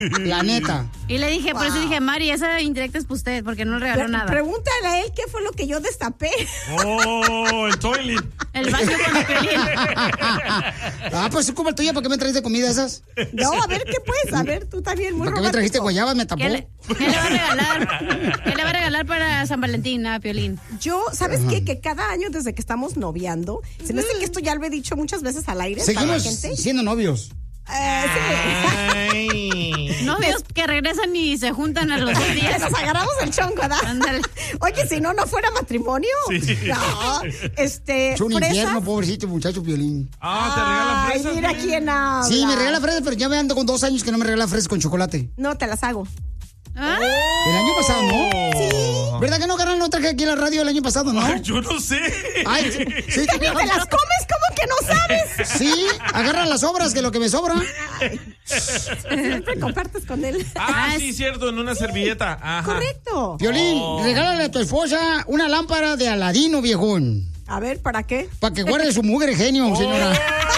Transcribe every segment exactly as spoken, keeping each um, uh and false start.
La neta. Y le dije, wow. Por eso dije, Mari, esa indirecta es para usted, porque no le regaló Pre- nada. Pregúntale a él qué fue lo que yo destapé. Oh, el toilet. El baño con el Piolín. Ah, pues es como el tuyo, ¿para qué me trajiste comida esas? No, a ver, ¿qué puedes? A ver, tú también, muy ¿Para qué me trajiste guayabas? Me tapó. ¿Qué le, qué le va a regalar? ¿Qué le va a regalar para San Valentín a Piolín? Yo, ¿sabes qué? Que cada año desde que estamos noviando, se me hace que esto ya lo he dicho muchas veces al aire. Seguimos para la gente. siendo novios. Eh, sí. Novios que regresan y se juntan a los dos días. Nos agarramos el chongo, ¿verdad? Ándale. Oye, si no, no fuera matrimonio. Sí. No, este. Es un ¿fresas? infierno, pobrecito muchacho Piolín. Ah, ¿te regalan fresas? Ay, mira quién habla. Sí, me regala fresas, pero ya me ando con dos años que no me regala fresas con chocolate. No, te las hago. ¿Ah? El año pasado, ¿no? Sí. ¿Verdad que no, carnal? No traje aquí en la radio el año pasado, ¿no? Ay, yo no sé. Ay, sí. ¿Te, te las comes? ¿Cómo que no sabes? Sí, agarra las sobras, que lo que me sobra. Ay, siempre compartes con él. Ah, sí, cierto, en una servilleta. Ajá. Correcto. Piolín, Oh. regálale a tu esposa una lámpara de Aladino, viejón. A ver, ¿para qué? Para que guarde su mugre genio, Oh. señora.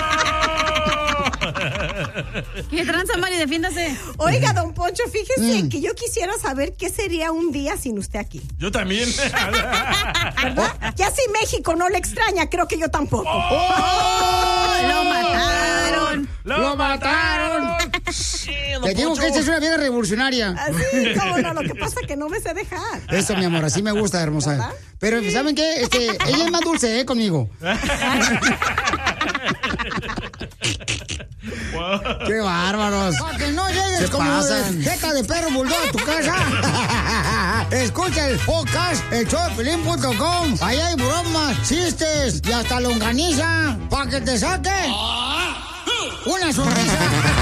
¿Qué tranza, Mari? Defiéndase. Oiga, don Poncho, fíjese Mm. que yo quisiera saber qué sería un día sin usted aquí. Yo también. ¿Verdad? Ya si México no le extraña, creo que yo tampoco. Oh, ¡lo mataron! ¡Lo, ¡Lo mataron! Te digo que esta es una vida revolucionaria. Así, cómo no, lo que pasa es que no me sé dejar. Eso, mi amor, así me gusta, hermosa. ¿Verdad? Pero, ¿saben qué? Este, ella es más dulce, ¿eh? Conmigo. Wow. ¡Qué bárbaros! Para que no llegues Se como pasan. jeca de perro bulldog a tu casa. Escucha el podcast, el show de Piolín punto com. Ahí hay bromas, chistes y hasta longaniza para que te saque una sonrisa.